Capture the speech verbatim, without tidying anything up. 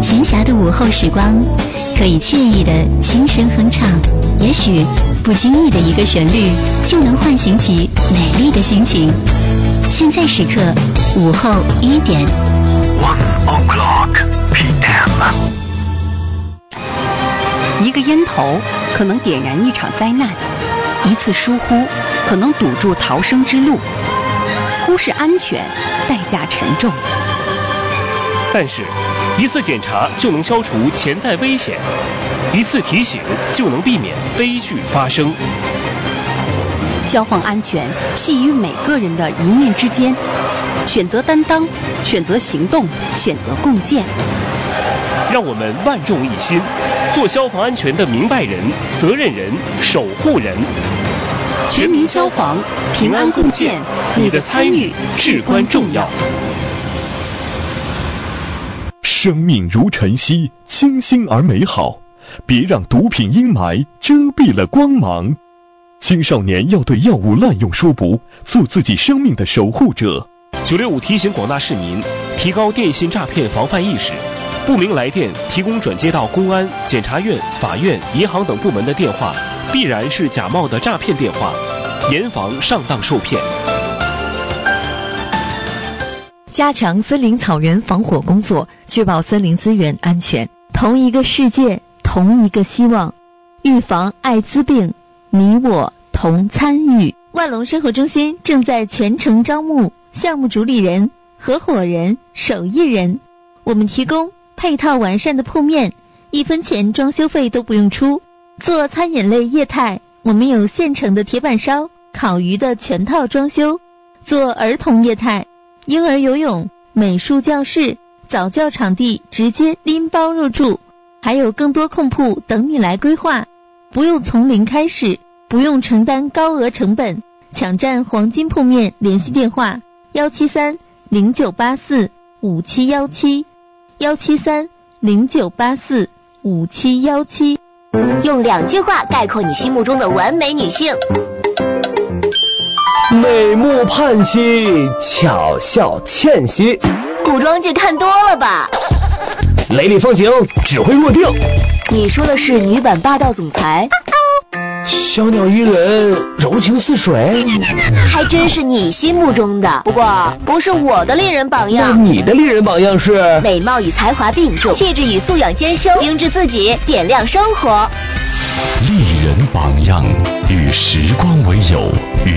闲暇的午后时光，可以惬意的轻声哼唱，也许不经意的一个旋律，就能唤醒起美丽的心情。现在时刻午后一点 ，One o'clock P M。 一个烟头可能点燃一场灾难，一次疏忽可能堵住逃生之路。忽视安全，代价沉重。 但是，一次检查就能消除潜在危险，一次提醒就能避免悲剧发生。 消防安全系于每个人的一念之间，选择担当，选择行动，选择共建。 让我们万众一心，做消防安全的明白人、责任人、守护人。 全民消防，平安共建，你的参与至关重要。 生命如晨曦，清新而美好，别让毒品阴霾遮蔽了光芒。青少年要对药物滥用说不，做自己生命的守护者。 九六五提醒广大市民提高电信诈骗防范意识，不明来电提供转接到公安、检察院、法院、银行等部门的电话，必然是假冒的诈骗电话，严防上当受骗。 加强森林草原防火工作，确保森林资源安全。同一个世界，同一个希望。预防艾滋病，你我同参与。万隆生活中心正在全程招募项目主理人、合伙人、手艺人。我们提供配套完善的铺面，一分钱装修费都不用出。做餐饮类业态，我们有现成的铁板烧、烤鱼的全套装修。做儿童业态，婴儿游泳、美术教室、早教场地直接拎包入住，还有更多空铺等你来规划。不用从零开始，不用承担高额成本，抢占黄金铺面。联系电话：幺七三零九八四五七幺七，幺七三零九八四五七幺七。 用两句话概括你心目中的完美女性。 美目盼兮，巧笑倩兮。 古装剧看多了吧？ 雷厉风行，指挥若定。 你说的是女版霸道总裁？ 小鸟依人，柔情似水。 还真是你心目中的，不过不是我的丽人榜样。 那你的丽人榜样是？ 美貌与才华并重，气质与素养兼修，精致自己，点亮生活。 丽人榜样，与时光为友。与